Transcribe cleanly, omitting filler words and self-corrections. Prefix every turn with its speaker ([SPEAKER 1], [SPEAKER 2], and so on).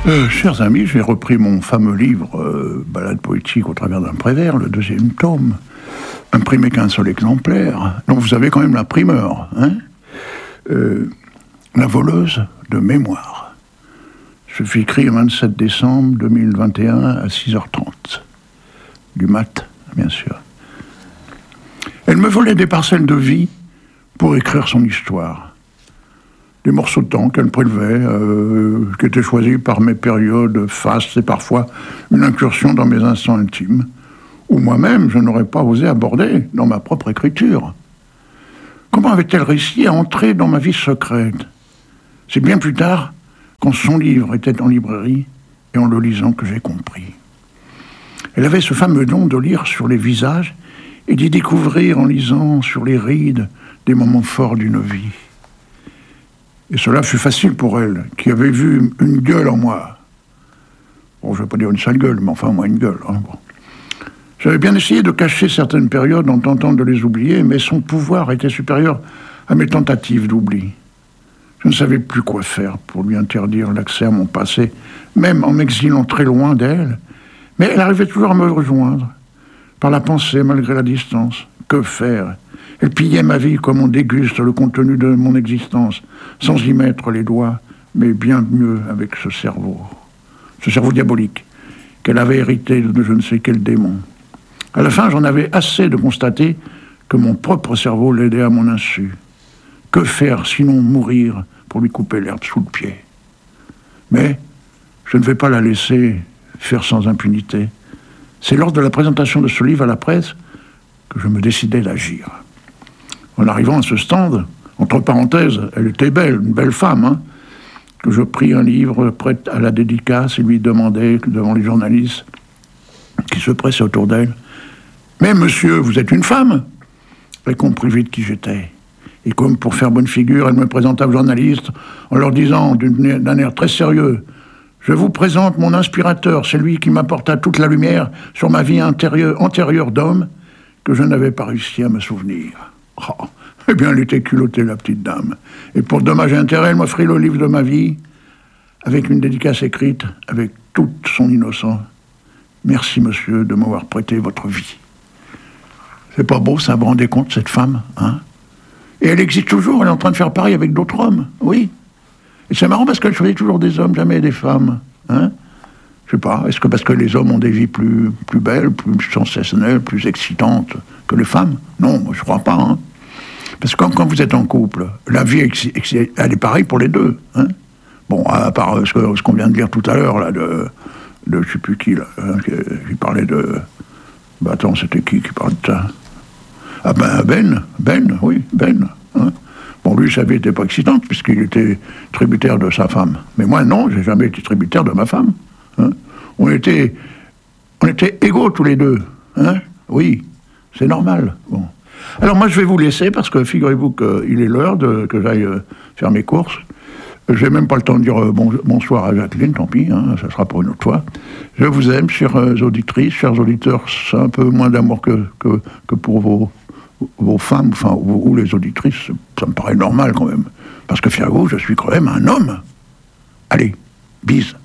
[SPEAKER 1] Chers amis, j'ai repris mon fameux livre Balade poétique au travers d'un Prévert, le deuxième tome, imprimé qu'un seul exemplaire. Donc vous avez quand même la primeur, hein. La voleuse de mémoire. Je fus écrit le 27 décembre 2021 à 6h30. Du mat, bien sûr. Elle me volait des parcelles de vie pour écrire son histoire. Des morceaux de temps qu'elle prélevait, qui étaient choisis par mes périodes fastes et parfois une incursion dans mes instants intimes, où moi-même je n'aurais pas osé aborder dans ma propre écriture. Comment avait-elle réussi à entrer dans ma vie secrète? C'est bien plus tard, quand son livre était en librairie et en le lisant, que j'ai compris. Elle avait ce fameux don de lire sur les visages et d'y découvrir en lisant sur les rides des moments forts d'une vie. Et cela fut facile pour elle, qui avait vu une gueule en moi. Bon, je ne vais pas dire une sale gueule, mais enfin, moi, une gueule. Hein, bon. J'avais bien essayé de cacher certaines périodes en tentant de les oublier, mais son pouvoir était supérieur à mes tentatives d'oubli. Je ne savais plus quoi faire pour lui interdire l'accès à mon passé, même en m'exilant très loin d'elle. Mais elle arrivait toujours à me rejoindre, par la pensée malgré la distance. Que faire? Elle pillait ma vie comme on déguste le contenu de mon existence, sans y mettre les doigts, mais bien mieux avec ce cerveau diabolique, qu'elle avait hérité de je ne sais quel démon. À la fin, j'en avais assez de constater que mon propre cerveau l'aidait à mon insu. Que faire sinon mourir pour lui couper l'herbe sous le pied? Mais je ne vais pas la laisser faire sans impunité. C'est lors de la présentation de ce livre à la presse que je me décidai d'agir. En arrivant à ce stand, entre parenthèses, elle était belle, une belle femme, hein, que je pris un livre prêt à la dédicace et lui demandai, devant les journalistes qui se pressaient autour d'elle, « Mais monsieur, vous êtes une femme ?» Elle comprit vite qui j'étais. Et comme pour faire bonne figure, elle me présenta aux journalistes en leur disant d'un air très sérieux, « Je vous présente mon inspirateur, celui qui m'apporta toute la lumière sur ma vie antérieure d'homme que je n'avais pas réussi à me souvenir. » Oh, eh bien, elle était culottée, la petite dame. Et pour dommage et intérêt, elle m'offrit le livre de ma vie, avec une dédicace écrite, avec toute son innocence. « Merci, monsieur, de m'avoir prêté votre vie. » C'est pas beau, ça, vous vous rendez compte, cette femme, hein? Et elle existe toujours, elle est en train de faire pareil avec d'autres hommes, oui. Et c'est marrant parce qu'elle choisit toujours des hommes, jamais des femmes, hein? Je sais pas, est-ce que parce que les hommes ont des vies plus belles, plus sensationnelles, plus excitantes que les femmes? Non, moi je crois pas, hein. Parce que quand vous êtes en couple, la vie, elle est pareille pour les deux, hein. Bon, à part ce qu'on vient de dire tout à l'heure, là, de je sais plus qui, là, hein, qui parlait de... Bah attends, c'était qui parlait de ça? Ah ben, oui, Ben. Hein. Bon, lui, sa vie n'était pas excitante, puisqu'il était tributaire de sa femme. Mais moi, non, j'ai jamais été tributaire de ma femme. Hein. On était égaux tous les deux. Hein. Oui, c'est normal. Bon. Alors moi, je vais vous laisser, parce que figurez-vous qu'il est l'heure que j'aille faire mes courses. Je n'ai même pas le temps de dire bonsoir à Jacqueline, tant pis, hein, ça sera pour une autre fois. Je vous aime, chères auditrices, chers auditeurs, c'est un peu moins d'amour que pour vos femmes, enfin, ou les auditrices, ça me paraît normal quand même. Parce que, fiez-vous, je suis quand même un homme. Allez, bise.